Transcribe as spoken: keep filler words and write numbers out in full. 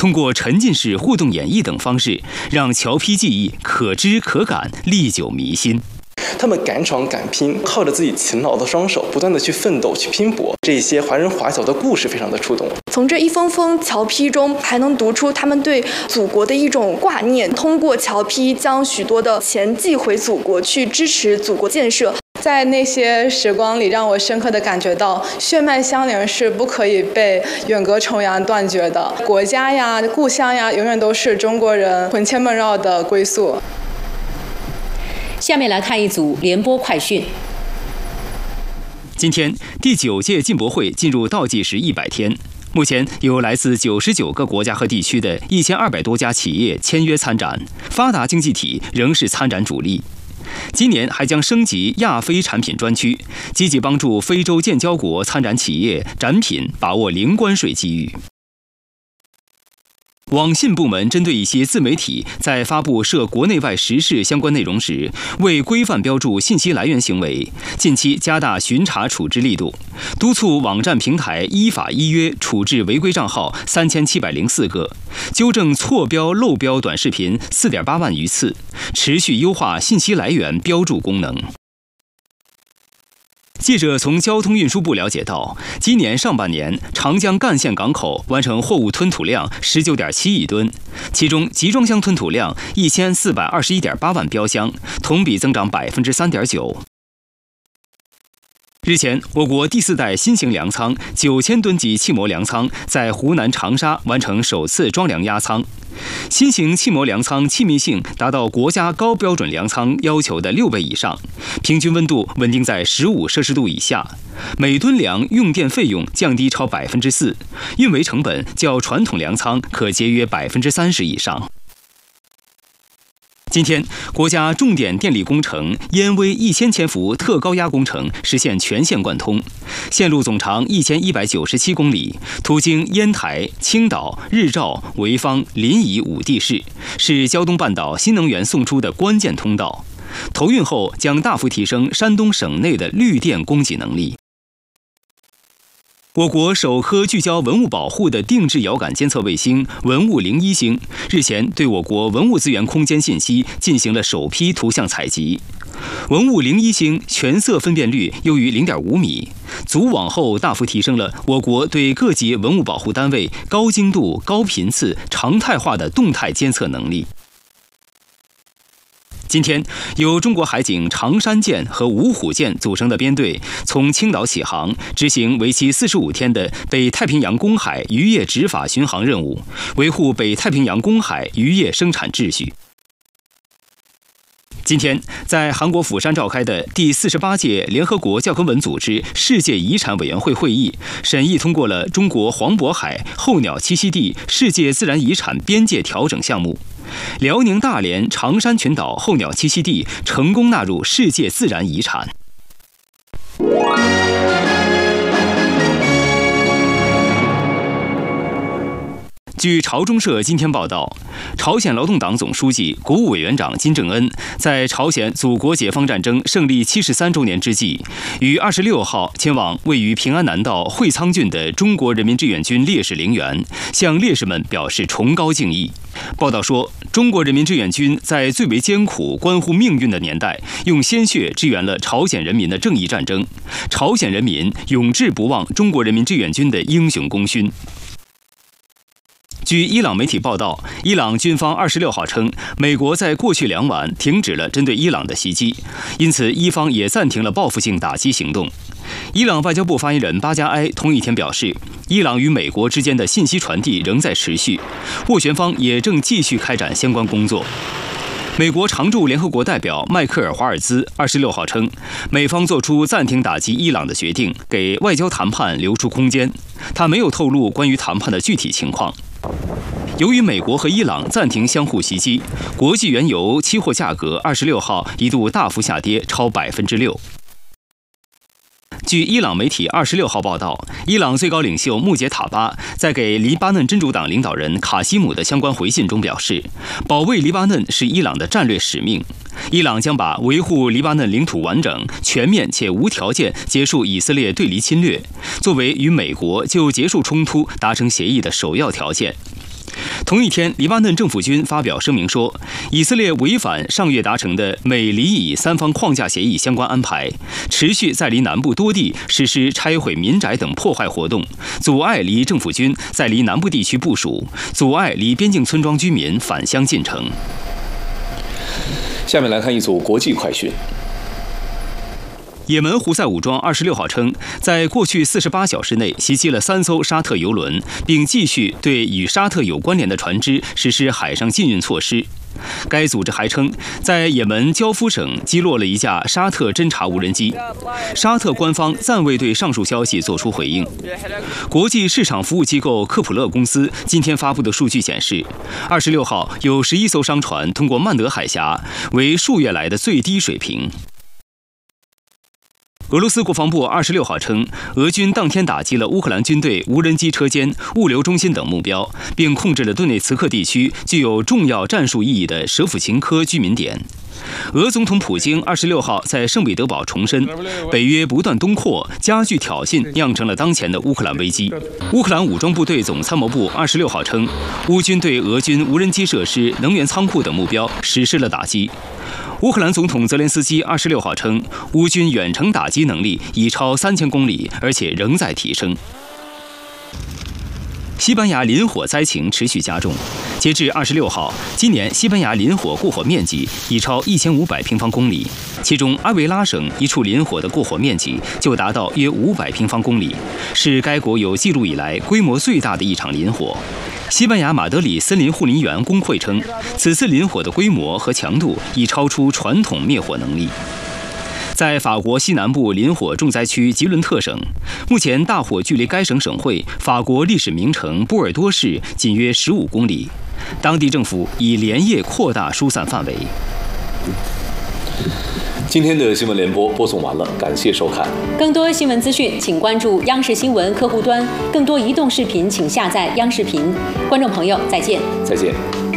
通过沉浸式互动演绎等方式，让侨批技艺可知可感，历久弥新。 他们敢闯敢拼，靠着自己勤劳的双手，不断的去奋斗、去拼搏。这些华人华侨的故事非常的触动。 从这一封封侨批中，还能读出他们对祖国的一种挂念。通过侨批，将许多的钱寄回祖国，去支持祖国建设。 在那些时光里，让我深刻的感觉到，血脉相连是不可以被远隔重洋断绝的。国家呀、故乡呀，永远都是中国人魂牵梦绕的归宿。 下面来看一组联播快讯。 今天，第九届进博会进入倒计时一百天。目前有来自九十九个国家和地区的一千二百多家企业签约参展，发达经济体仍是参展主力。今年还将升级亚非产品专区，积极帮助非洲建交国参展企业展品把握零关税机遇。网信部门针对一些自媒体在发布涉国内外时事相关内容时，未规范标注信息来源行为，近期加大巡查处置力度，督促网站平台依法依约处置违规账号三千七百零四个，纠正错标漏标短视频四点八万余次，持续优化信息来源标注功能。记者从交通运输部了解到，今年上半年长江干线港口完成货物吞吐量十九点七亿吨，其中集装箱吞吐量一千四百二十一点八万标箱，同比增长百分之三点九。日前，我国第四代新型粮仓九千吨级气膜粮仓在湖南长沙完成首次装粮压舱。新型气膜粮仓气密性达到国家高标准粮仓要求的六倍以上，平均温度稳定在十五摄氏度以下，每吨粮用电费用降低超百分之四，运维成本较传统粮仓可节约百分之三十以上。今天，国家重点电力工程燕威一千千伏特高压工程实现全线贯通，线路总长一千一百九十七公里，途经烟台、青岛、日照、潍坊、临沂五地市，是胶东半岛新能源送出的关键通道。投运后将大幅提升山东省内的绿电供给能力。我国首颗聚焦文物保护的定制遥感监测卫星“文物零一星”日前对我国文物资源空间信息进行了首批图像采集。文物零一星全色分辨率优于 零点五米，组网后大幅提升了我国对各级文物保护单位高精度、高频次、常态化的动态监测能力。今天，由中国海警长山舰和五虎舰组成的编队从青岛起航，执行为期四十五天的北太平洋公海渔业执法巡航任务，维护北太平洋公海渔业生产秩序。今天，在韩国釜山召开的第四十八届联合国教科文组织世界遗产委员会会议，审议通过了中国黄渤海候鸟栖息地世界自然遗产边界调整项目。辽宁大连长山群岛候鸟栖息地成功纳入世界自然遗产。据朝中社今天报道，朝鲜劳动党总书记、国务委员长金正恩在朝鲜祖国解放战争胜利七十三周年之际，于二十六号前往位于平安南道会仓郡的中国人民志愿军烈士陵园，向烈士们表示崇高敬意。报道说，中国人民志愿军在最为艰苦、关乎命运的年代，用鲜血支援了朝鲜人民的正义战争，朝鲜人民永志不忘中国人民志愿军的英雄功勋。据伊朗媒体报道，伊朗军方二十六号称，美国在过去两晚停止了针对伊朗的袭击，因此伊方也暂停了报复性打击行动。伊朗外交部发言人巴加埃同一天表示，伊朗与美国之间的信息传递仍在持续，斡旋方也正继续开展相关工作。美国常驻联合国代表迈克尔·华尔兹二十六号称，美方做出暂停打击伊朗的决定，给外交谈判留出空间。他没有透露关于谈判的具体情况。由于美国和伊朗暂停相互袭击，国际原油期货价格二十六号一度大幅下跌超百分之六。据伊朗媒体二十六号报道，伊朗最高领袖穆杰塔巴在给黎巴嫩真主党领导人卡西姆的相关回信中表示，保卫黎巴嫩是伊朗的战略使命。伊朗将把维护黎巴嫩领土完整、全面且无条件结束以色列对黎侵略，作为与美国就结束冲突达成协议的首要条件。 同一天，黎巴嫩政府军发表声明说，以色列违反上月达成的美黎以三方框架协议相关安排，持续在黎南部多地实施拆毁民宅等破坏活动，阻碍黎政府军在黎南部地区部署，阻碍黎边境村庄居民返乡进程。 下面来看一组国际快讯。 也门胡塞武装二十六号称，在过去四十八小时内袭击了三艘沙特油轮，并继续对与沙特有关联的船只实施海上禁运措施。该组织还称，在也门焦夫省击落了一架沙特侦察无人机。沙特官方暂未对上述消息作出回应。国际市场服务机构科普勒公司今天发布的数据显示，二十六号有十一艘商船通过曼德海峡，为数月来的最低水平。俄罗斯国防部二十六号称，俄军当天打击了乌克兰军队无人机车间、物流中心等目标，并控制了顿内茨克地区具有重要战术意义的舍甫琴科居民点。俄总统普京二十六号在圣彼得堡重申，北约不断东扩，加剧挑衅，酿成了当前的乌克兰危机。乌克兰武装部队总参谋部二十六号称，乌军对俄军无人机设施、能源仓库等目标实施了打击。乌克兰总统泽连斯基二十六号称，乌军远程打击能力已超三千公里，而且仍在提升。西班牙林火灾情持续加重，截至二十六号，今年西班牙林火过火面积已超一千五百平方公里，其中阿维拉省一处林火的过火面积就达到约五百平方公里，是该国有记录以来规模最大的一场林火。西班牙马德里森林护林员工会称，此次林火的规模和强度已超出传统灭火能力。在法国西南部林火重灾区吉伦特省，目前大火距离该省省会法国历史名城波尔多市仅约十五公里，当地政府已连夜扩大疏散范围。 今天的新闻联播播送完了，感谢收看。 更多新闻资讯，请关注央视新闻客户端。更多移动视频，请下载央视频。观众朋友，再见。 再见。